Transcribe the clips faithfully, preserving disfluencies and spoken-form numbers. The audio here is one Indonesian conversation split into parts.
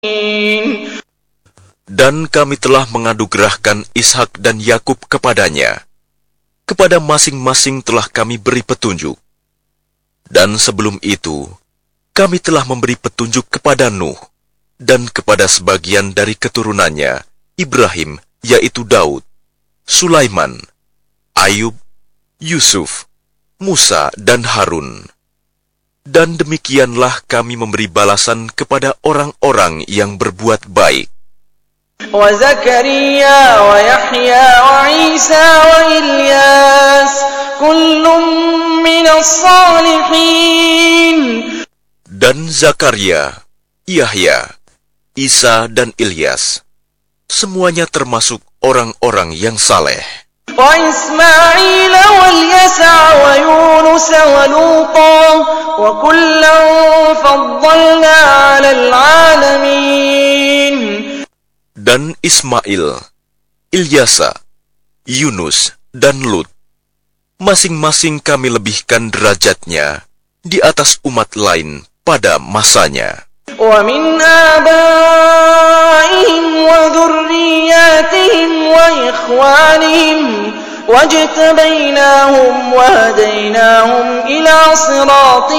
Dan kami telah menganugerahkan Ishak dan Yakub kepadanya. Kepada masing-masing telah kami beri petunjuk. Dan sebelum itu, kami telah memberi petunjuk kepada Nuh, dan kepada sebagian dari keturunannya, Ibrahim, yaitu Daud, Sulaiman, Ayub, Yusuf, Musa, dan Harun. Dan demikianlah kami memberi balasan kepada orang-orang yang berbuat baik. وَزَكَرِيَّا وَيَحْيَى وَعِيسَى وَإِلْيَاسَ كُلٌّ مِّنَ الصَّالِحِينَ. Dan Zakaria, Yahya, Isa, dan Ilyas, semuanya termasuk orang-orang yang saleh. وَإِسْمَاعِيلَ وَالْيَسَعَ وَيُونُسَ وَلُوطًا وَكُلًّا فَضَّلْنَا عَلَى الْعَالَمِينَ. Dan Ismail, Ilyasa, Yunus, dan Lut, masing-masing kami lebihkan derajatnya di atas umat lain pada masanya. وَمِنْ آبَائِهِمْ وَذُرِّيَّاتِهِمْ وَإِخْوَانِهِمْ وَاجْتَبَيْنَاهُمْ وَهَدَيْنَاهُمْ إِلَى صِرَاطٍ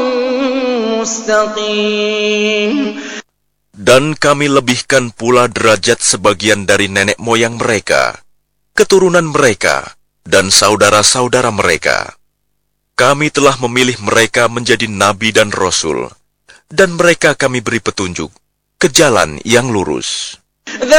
مُسْتَقِيمٍ. Dan kami lebihkan pula derajat sebagian dari nenek moyang mereka, keturunan mereka, dan saudara-saudara mereka. Kami telah memilih mereka menjadi nabi dan rasul, dan mereka kami beri petunjuk ke jalan yang lurus.